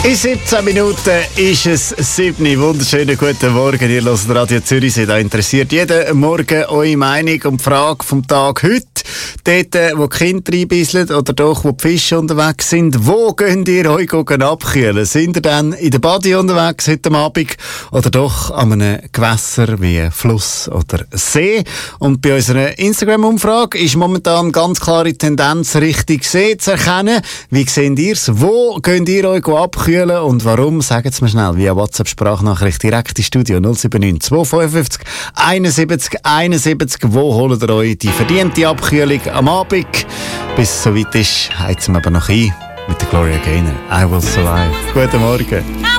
In 17 Minuten ist es 7 Uhr. Wunderschönen guten Morgen. Ihr hört Radio Zürichsee. Da interessiert jeden Morgen eure Meinung und die Frage vom Tag heute. Dort, wo die Kinder reinbisseln oder doch, wo die Fische unterwegs sind, wo könnt ihr euch abkühlen? Sind ihr dann in der Badi unterwegs heute Abend oder doch an einem Gewässer wie Fluss oder See? Und bei unserer Instagram-Umfrage ist momentan ganz klare Tendenz Richtung See zu erkennen. Wie seht ihr es? Wo könnt ihr euch abkühlen und warum? Sagt es mir schnell via WhatsApp-Sprachnachricht direkt ins Studio 079 255 71 71. Wo holt ihr euch die verdiente Abkühlung am Abend? Bis es soweit ist, heizen wir aber noch ein mit der Gloria Gaynor. I Will Survive. Guten Morgen.